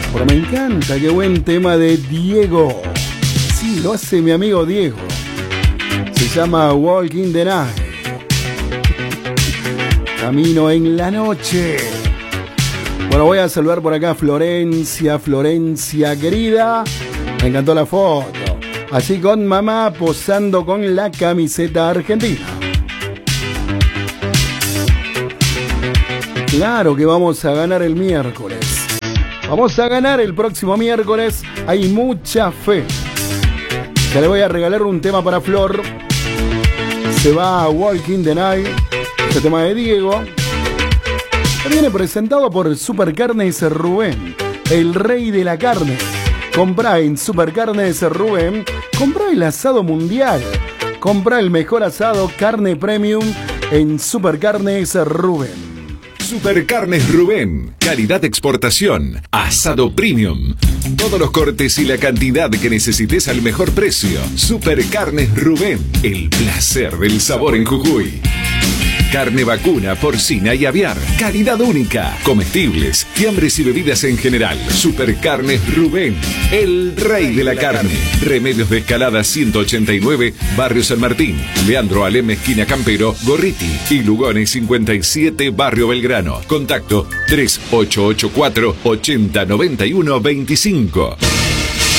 Pero me encanta, qué buen tema de Diego. Sí, lo hace mi amigo Diego. Se llama Walking the Night. Camino en la noche. Bueno, voy a saludar por acá a Florencia querida. Me encantó la foto. Así con mamá posando con la camiseta argentina. Claro que vamos a ganar el miércoles. Vamos a ganar el próximo miércoles. Hay mucha fe. Ya le voy a regalar un tema para Flor. Se va a Walking the Night. Este tema de Diego. Que viene presentado por Supercarnes Rubén, el rey de la carne. Comprá en Supercarnes Rubén. Comprá el asado mundial. Comprá el mejor asado carne premium en Supercarnes Rubén. Supercarnes Rubén, calidad de exportación, asado premium. Todos los cortes y la cantidad que necesites al mejor precio. Supercarnes Rubén, el placer del sabor en Jujuy. Carne vacuna, porcina y aviar. Calidad única. Comestibles, fiambres y bebidas en general. Supercarnes Rubén, el rey de la carne. Remedios de Escalada 189, Barrio San Martín. Leandro Alem, esquina Campero, Gorriti. Y Lugones 57, Barrio Belgrano. Contacto 3884 8091 25.